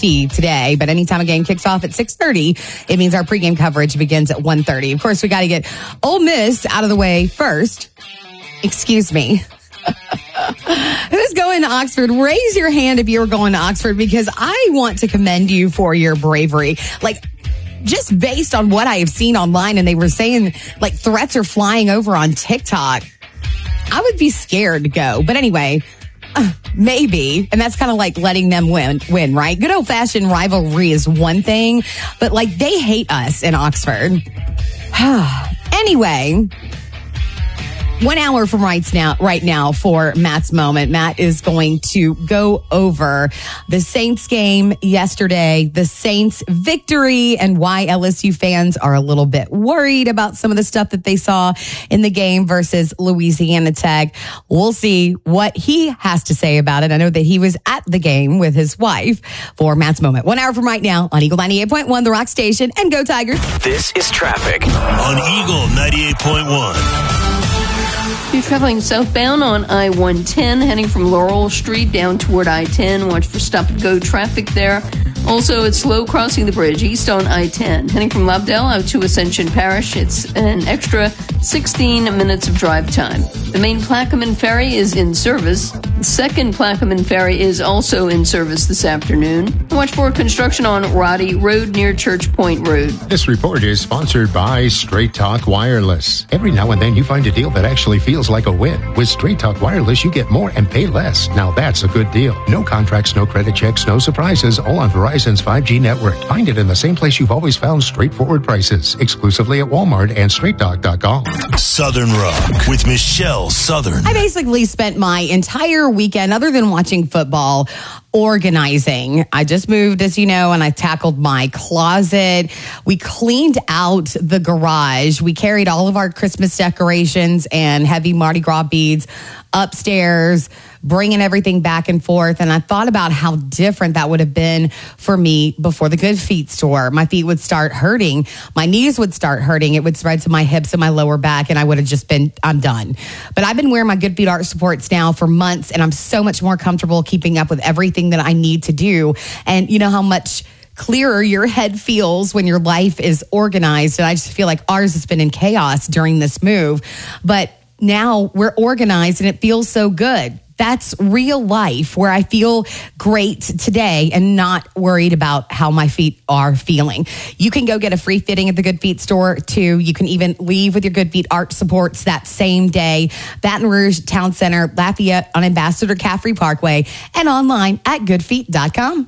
EST today, but anytime a game kicks off at 6:30, it means our pregame coverage begins at 1:30. Of course, we got to get Ole Miss out of the way first. Excuse me. Who's going to Oxford? Raise your hand if you're going to Oxford, because I want to commend you for your bravery. Like, just based on what I have seen online, and they were saying like threats are flying over on TikTok, I would be scared to go. But anyway, maybe. And that's kind of like letting them win, right? Good old fashioned rivalry is one thing, but like they hate us in Oxford. Anyway, 1 hour from right now for Matt's Moment. Matt is going to go over the Saints game yesterday, the Saints victory, and why LSU fans are a little bit worried about some of the stuff that they saw in the game versus Louisiana Tech. We'll see what he has to say about it. I know that he was at the game with his wife for Matt's Moment. 1 hour from right now on Eagle 98.1, the Rock Station, and Go Tigers. This is traffic on Eagle 98.1. You're traveling southbound on I-110, heading from Laurel Street down toward I-10. Watch for stop-and-go traffic there. Also, it's slow crossing the bridge east on I-10. Heading from Lovedale out to Ascension Parish, it's an extra 16 minutes of drive time. The main Plaquemine Ferry is in service. The second Plaquemine Ferry is also in service this afternoon. Watch for construction on Roddy Road near Church Point Road. This report is sponsored by Straight Talk Wireless. Every now and then you find a deal that actually feels like a win. With Straight Talk Wireless, you get more and pay less. Now that's a good deal. No contracts, no credit checks, no surprises, all on Verizon's 5G network. Find it in the same place you've always found straightforward prices. Exclusively at Walmart and StraightTalk.com. Southern Rock with Michelle Southern. I basically spent my entire weekend, other than watching football, organizing. I just moved, as you know, and I tackled my closet. We cleaned out the garage. We carried all of our Christmas decorations and heavy Mardi Gras beads upstairs, bringing everything back and forth. And I thought about how different that would have been for me before the Good Feet store. My feet would start hurting. My knees would start hurting. It would spread to my hips and my lower back, and I would have just been, I'm done. But I've been wearing my Good Feet arch supports now for months, and I'm so much more comfortable keeping up with everything that I need to do. And you know how much clearer your head feels when your life is organized. And I just feel like ours has been in chaos during this move. But now we're organized and it feels so good. That's real life, where I feel great today and not worried about how my feet are feeling. You can go get a free fitting at the Good Feet store too. You can even leave with your Good Feet arch supports that same day. Baton Rouge Town Center, Lafayette on Ambassador Caffrey Parkway, and online at goodfeet.com.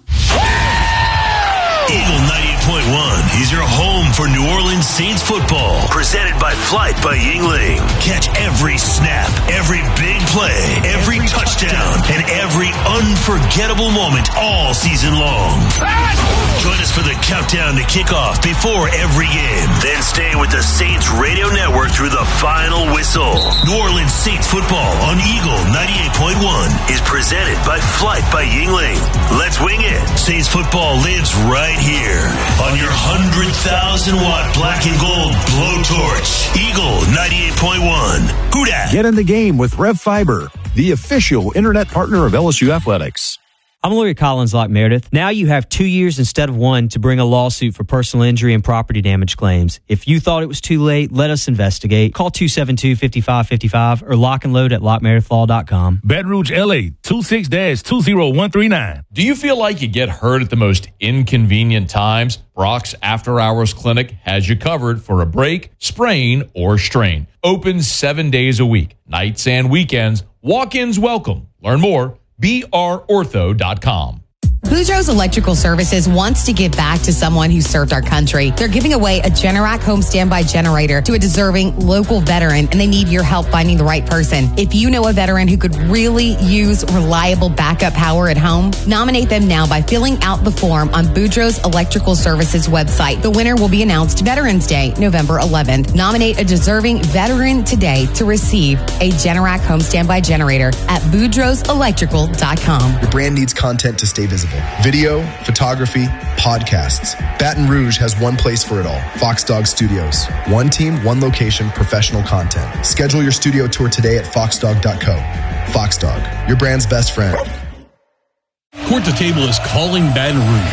Eagle 98.1 is your home for New Orleans Saints football. Presented by Flight by Yingling. Catch every snap, every big play, every touchdown, and every unforgettable moment all season long. Join us for the countdown to kickoff before every game. Then stay with the Saints Radio Network through the final whistle. New Orleans Saints football on Eagle 98.1 is presented by Flight by Yingling. Let's wing it. Saints football lives right here on your 100,000-watt black and gold blowtorch. Eagle 98.1. Who dat? Get in the game with Rev Fiber, the official internet partner of LSU Athletics. I'm Lawyer Collins Locke Meredith. Now you have 2 years instead of one to bring a lawsuit for personal injury and property damage claims. If you thought it was too late, let us investigate. Call 272-5555 or lock and load at lockmeredithlaw.com. Baton Rouge, LA, 26-20139. Do you feel like you get hurt at the most inconvenient times? Brock's After Hours Clinic has you covered for a break, sprain, or strain. Open 7 days a week, nights and weekends. Walk-ins welcome. Learn more. brortho.com. Boudreaux's Electrical Services wants to give back to someone who served our country. They're giving away a Generac home standby generator to a deserving local veteran, and they need your help finding the right person. If you know a veteran who could really use reliable backup power at home, nominate them now by filling out the form on Boudreaux's Electrical Services website. The winner will be announced Veterans Day, November 11th. Nominate a deserving veteran today to receive a Generac home standby generator at boudreauxelectrical.com. Your brand needs content to stay visible. Video, photography, podcasts. Baton Rouge has one place for it all. Fox Dog Studios. One team, one location, professional content. Schedule your studio tour today at foxdog.co. Fox Dog, your brand's best friend. Court to Table is calling Baton Rouge.